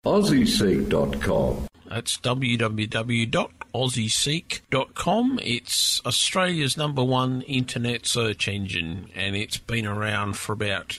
AussieSeek.com. That's www.aussieseek.com. It's Australia's #1 internet search engine, and it's been around for about